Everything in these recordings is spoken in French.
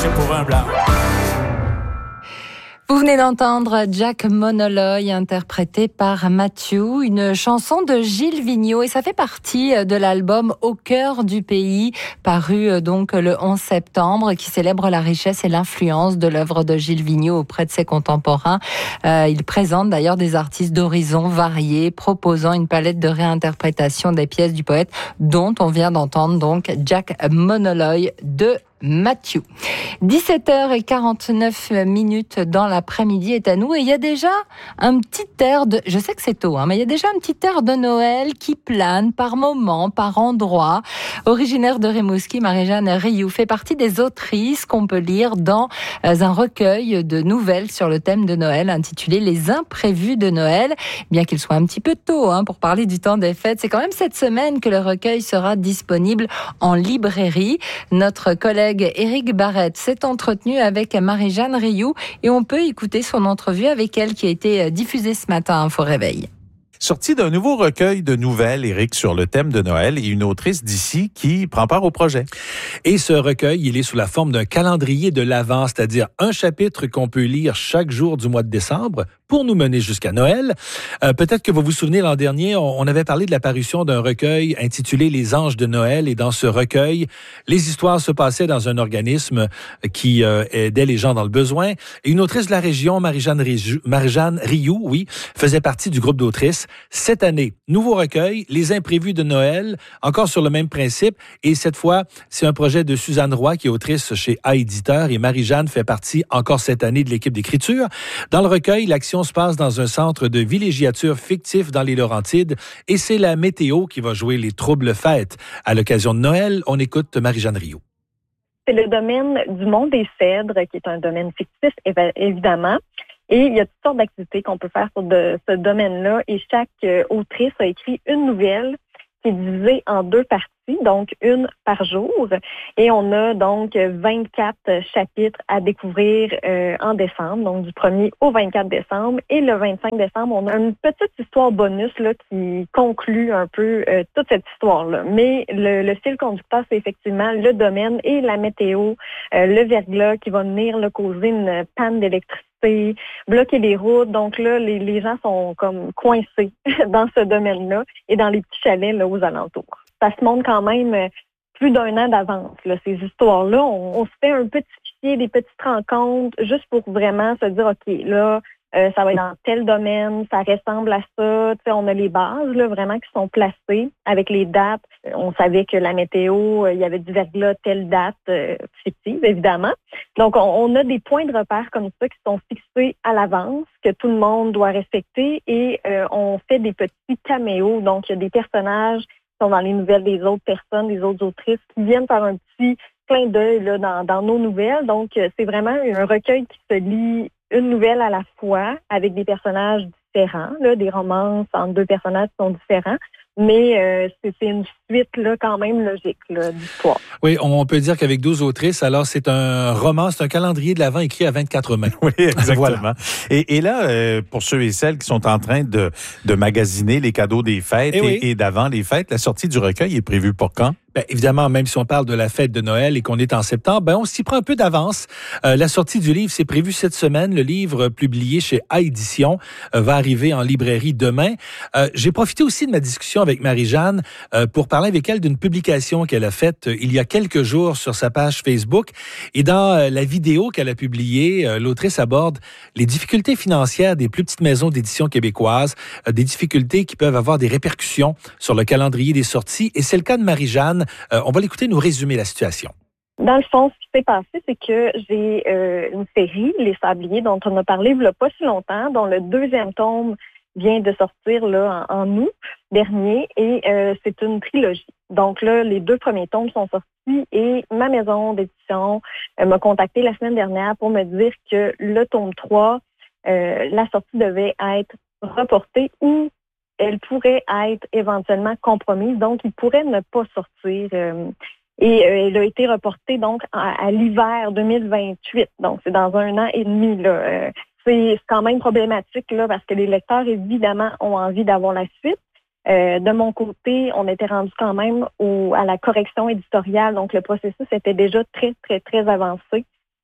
marcher pour un blanc. Vous venez d'entendre Jack Monoloy interprété par Mathieu, une chanson de Gilles Vigneault et ça fait partie de l'album Au cœur du pays, paru donc le 11 septembre, qui célèbre la richesse et l'influence de l'œuvre de Gilles Vigneault auprès de ses contemporains. Il présente d'ailleurs des artistes d'horizons variés, proposant une palette de réinterprétation des pièces du poète, dont on vient d'entendre donc Jack Monoloy de Mathieu. 17h49 dans l'après-midi est à nous et il y a déjà un petit air de, je sais que c'est tôt, mais il y a déjà un petit air de Noël qui plane par moments, par endroits. Originaire de Rimouski, Marie-Jeanne Rioux fait partie des autrices qu'on peut lire dans un recueil de nouvelles sur le thème de Noël intitulé Les imprévus de Noël. Bien qu'il soit un petit peu tôt pour parler du temps des fêtes, c'est quand même cette semaine que le recueil sera disponible en librairie. Notre collègue Éric Barrette s'est entretenu avec Marie-Jeanne Rioux et on peut écouter son entrevue avec elle qui a été diffusée ce matin à Info Réveil. Sorti d'un nouveau recueil de nouvelles, Éric, sur le thème de Noël et une autrice d'ici qui prend part au projet. Et ce recueil, il est sous la forme d'un calendrier de l'Avent, c'est-à-dire un chapitre qu'on peut lire chaque jour du mois de décembre pour nous mener jusqu'à Noël. Peut-être que vous vous souvenez, l'an dernier, on avait parlé de l'apparition d'un recueil intitulé Les Anges de Noël. Et dans ce recueil, les histoires se passaient dans un organisme qui aidait les gens dans le besoin. Et une autrice de la région, Marie-Jeanne Rioux, faisait partie du groupe d'autrices. Cette année, nouveau recueil, Les imprévus de Noël, encore sur le même principe. Et cette fois, c'est un projet de Suzanne Roy, qui est autrice chez A Éditeur. Et Marie-Jeanne fait partie encore cette année de l'équipe d'écriture. Dans le recueil, l'action se passe dans un centre de villégiature fictif dans les Laurentides et c'est la météo qui va jouer les troubles fêtes. À l'occasion de Noël, on écoute Marie-Jeanne Rioux. C'est le domaine du Monde des Cèdres, qui est un domaine fictif, évidemment. Et il y a toutes sortes d'activités qu'on peut faire sur ce domaine-là. Et chaque autrice a écrit une nouvelle qui est divisée en 2 parties, donc une par jour. Et on a donc 24 chapitres à découvrir en décembre, donc du 1er au 24 décembre. Et le 25 décembre, on a une petite histoire bonus là qui conclut un peu toute cette histoire-là. Mais le fil conducteur, c'est effectivement le domaine et la météo, le verglas qui va venir là, causer une panne d'électricité, bloquer les routes. Donc là, les gens sont comme coincés dans ce domaine-là et dans les petits chalets là, aux alentours. Ça se montre quand même plus d'1 an d'avance, là, ces histoires-là. On se fait un petit fichier, des petites rencontres, juste pour vraiment se dire, OK, là, ça va être dans tel domaine, ça ressemble à ça. Tu sais, on a les bases là, vraiment qui sont placées avec les dates. On savait que la météo, il y avait du verglas, telle date fictive, évidemment. Donc, on a des points de repère comme ça qui sont fixés à l'avance, que tout le monde doit respecter et on fait des petits caméos. Donc, il y a des personnages qui sont dans les nouvelles des autres personnes, des autres autrices, qui viennent faire un petit clin d'œil là, dans nos nouvelles. Donc, c'est vraiment un recueil qui se lit une nouvelle à la fois avec des personnages différents, là, des romances entre 2 personnages qui sont différents. Mais c'est une suite là quand même logique là, d'histoire. Oui, on peut dire qu'avec 12 autrices, alors c'est un roman, c'est un calendrier de l'Avent écrit à 24 mains. Oui, exactement. Voilà. Et là, pour ceux et celles qui sont en train de magasiner les cadeaux des fêtes et d'avant les fêtes, la sortie du recueil est prévue pour quand? Bien, évidemment, même si on parle de la fête de Noël et qu'on est en septembre, on s'y prend un peu d'avance. La sortie du livre, c'est prévu cette semaine. Le livre publié chez A Édition va arriver en librairie demain. J'ai profité aussi de ma discussion avec Marie-Jeanne pour parler avec elle d'une publication qu'elle a faite il y a quelques jours sur sa page Facebook. Et dans la vidéo qu'elle a publiée, l'autrice aborde les difficultés financières des plus petites maisons d'édition québécoises, des difficultés qui peuvent avoir des répercussions sur le calendrier des sorties. Et c'est le cas de Marie-Jeanne. On va l'écouter nous résumer la situation. Dans le fond, ce qui s'est passé, c'est que j'ai une série, Les Sabliers, dont on a parlé il n'y a pas si longtemps, dont le 2e tome vient de sortir là, en août dernier, et c'est une trilogie. Donc là, les 2 premiers tomes sont sortis et ma maison d'édition m'a contacté la semaine dernière pour me dire que le tome 3, la sortie devait être reportée ou elle pourrait être éventuellement compromise, donc il pourrait ne pas sortir. Et elle a été reportée donc à l'hiver 2028, donc c'est dans 1 an et demi. Là. C'est quand même problématique là parce que les lecteurs, évidemment, ont envie d'avoir la suite. De mon côté, on était rendu quand même à la correction éditoriale, donc le processus était déjà très, très, très avancé.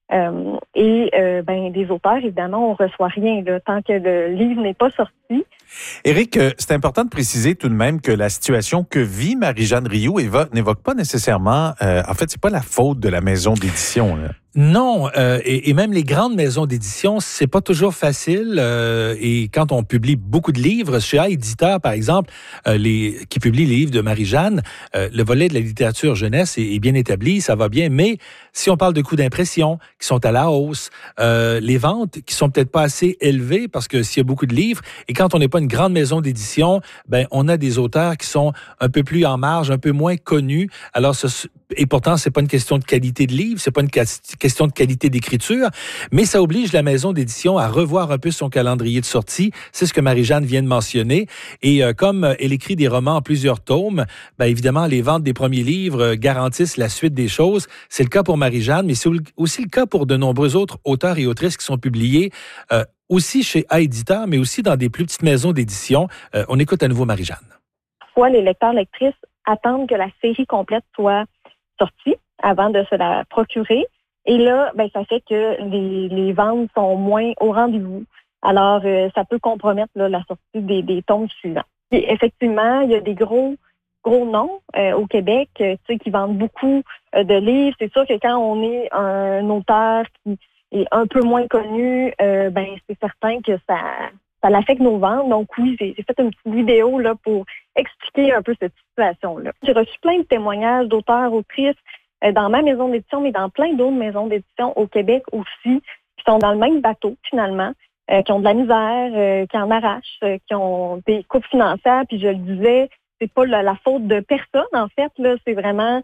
Des auteurs, évidemment, on reçoit rien là, tant que le livre n'est pas sorti. Éric, c'est important de préciser tout de même que la situation que vit Marie-Jeanne Rioux n'évoque pas nécessairement... en fait, c'est pas la faute de la maison d'édition, là. Non, et même les grandes maisons d'édition, c'est pas toujours facile. Et quand on publie beaucoup de livres, chez A-Éditeur, par exemple, qui publie les livres de Marie-Jeanne, le volet de la littérature jeunesse est bien établi, ça va bien. Mais si on parle de coûts d'impression qui sont à la hausse, les ventes qui sont peut-être pas assez élevées parce que s'il y a beaucoup de livres, et quand on n'est pas une grande maison d'édition, ben on a des auteurs qui sont un peu plus en marge, un peu moins connus. Alors et pourtant, c'est pas une question de qualité de livre, c'est pas une question de qualité d'écriture, mais ça oblige la maison d'édition à revoir un peu son calendrier de sortie. C'est ce que Marie-Jeanne vient de mentionner. Et comme elle écrit des romans en plusieurs tomes, ben évidemment, les ventes des premiers livres garantissent la suite des choses. C'est le cas pour Marie-Jeanne, mais c'est aussi le cas pour de nombreux autres auteurs et autrices qui sont publiés aussi chez A-Éditeur, mais aussi dans des plus petites maisons d'édition. On écoute à nouveau Marie-Jeanne. Soit les lecteurs-lectrices attendent que la série complète soit sortie avant de se la procurer. Et là, ben, ça fait que les ventes sont moins au rendez-vous. Alors, ça peut compromettre là, la sortie des tomes suivants. Et effectivement, il y a des gros noms au Québec qui vendent beaucoup de livres. C'est sûr que quand on est un auteur qui est un peu moins connu, c'est certain que ça l'affecte nos ventes. Donc oui, j'ai fait une petite vidéo là pour expliquer un peu cette situation-là. J'ai reçu plein de témoignages d'auteurs, autrices dans ma maison d'édition, mais dans plein d'autres maisons d'édition au Québec aussi, qui sont dans le même bateau finalement, qui ont de la misère, qui en arrachent, qui ont des coupes financières. Puis je le disais, c'est pas la faute de personne en fait, là, c'est vraiment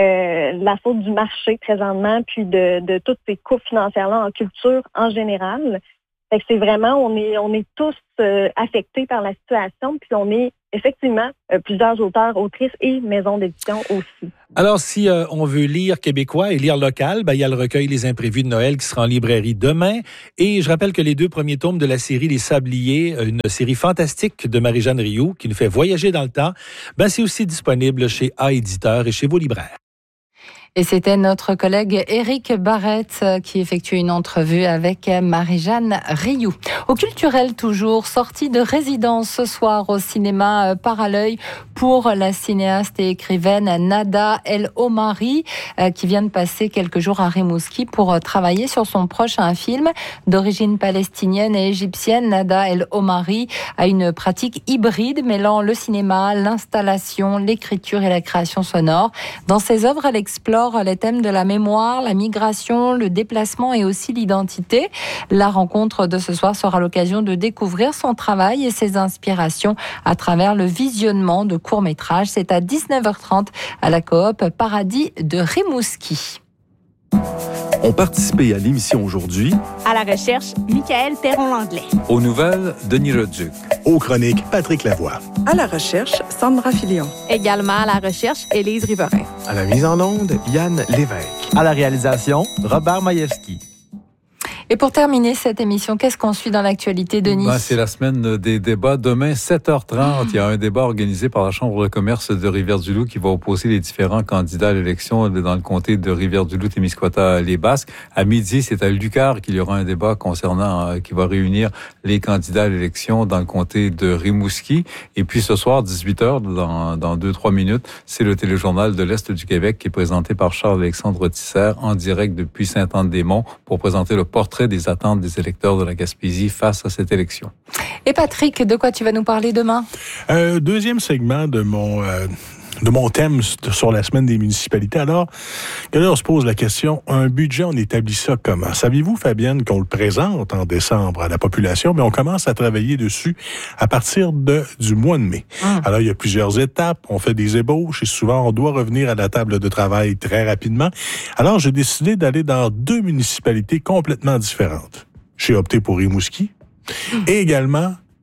la faute du marché présentement, puis de toutes ces coupes financières-là en culture en général. Fait que c'est vraiment, on est tous affectés par la situation, puis on est effectivement plusieurs auteurs, autrices et maisons d'édition aussi. Alors, si on veut lire québécois et lire local, ben, il y a le recueil Les Imprévus de Noël qui sera en librairie demain. Et je rappelle que les 2 premiers tomes de la série Les Sabliers, une série fantastique de Marie-Jeanne Rioux qui nous fait voyager dans le temps, ben, c'est aussi disponible chez A-Éditeur et chez vos libraires. Et c'était notre collègue Éric Barrette qui effectuait une entrevue avec Marie-Jeanne Rioux. Au culturel toujours, sortie de résidence ce soir au cinéma Parallœil pour la cinéaste et écrivaine Nada El Omari qui vient de passer quelques jours à Rimouski pour travailler sur son prochain film. D'origine palestinienne et égyptienne, Nada El Omari a une pratique hybride mêlant le cinéma, l'installation, l'écriture et la création sonore. Dans ses œuvres, elle explore les thèmes de la mémoire, la migration, le déplacement et aussi l'identité. La rencontre de ce soir sera l'occasion de découvrir son travail et ses inspirations à travers le visionnement de courts-métrages. C'est à 19h30 à la Coop Paradis de Rimouski. Ont participé à l'émission aujourd'hui à la recherche, Michael Perron-Langlais. Aux nouvelles, Denis Leduc. Aux chroniques, Patrick Lavoie. À la recherche, Sandra Filion. Également à la recherche, Élise Riverain. À la mise en onde, Yann Lévesque. À la réalisation, Robert Majewski. Et pour terminer cette émission, qu'est-ce qu'on suit dans l'actualité, Denis? C'est la semaine des débats. Demain, 7h30, il y a un débat organisé par la Chambre de commerce de Rivière-du-Loup qui va opposer les différents candidats à l'élection dans le comté de Rivière-du-Loup, Témiscouata-les-Basques. À midi, c'est à Lucar qu'il y aura un débat concernant qui va réunir les candidats à l'élection dans le comté de Rimouski. Et puis ce soir, 18h, dans 2-3 minutes, c'est le téléjournal de l'Est du Québec qui est présenté par Charles-Alexandre Tisser en direct depuis Sainte-Anne-des-Monts pour présenter le portrait des attentes des électeurs de la Gaspésie face à cette élection. Et Patrick, de quoi tu vas nous parler demain? Deuxième segment de mon thème sur la semaine des municipalités. Alors, que là, on se pose la question, un budget, on établit ça comment? Saviez-vous, Fabienne, qu'on le présente en décembre à la population, mais on commence à travailler dessus à partir du mois de mai. Alors, il y a plusieurs étapes, on fait des ébauches et souvent, on doit revenir à la table de travail très rapidement. Alors, j'ai décidé d'aller dans 2 municipalités complètement différentes. J'ai opté pour Rimouski et également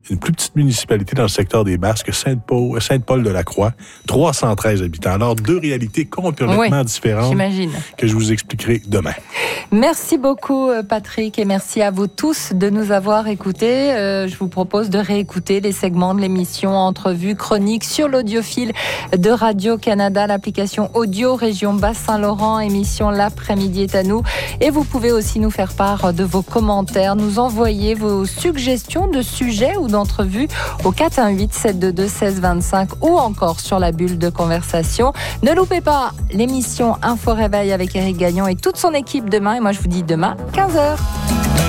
une plus petite municipalité dans le secteur des Basques, Sainte-Paul-de-la-Croix, 313 habitants. Alors, deux réalités complètement différentes que je vous expliquerai demain. Merci beaucoup, Patrick, et merci à vous tous de nous avoir écoutés. Je vous propose de réécouter les segments de l'émission Entrevue chronique sur l'audiophile de Radio-Canada, l'application audio Région Basse-Saint-Laurent, émission L'après-midi est à nous. Et vous pouvez aussi nous faire part de vos commentaires, nous envoyer vos suggestions de sujets ou d'entrevues au 418-722-1625 ou encore sur la bulle de conversation. Ne loupez pas l'émission Info Réveil avec Éric Gagnon et toute son équipe demain. Et moi, je vous dis demain, 15h.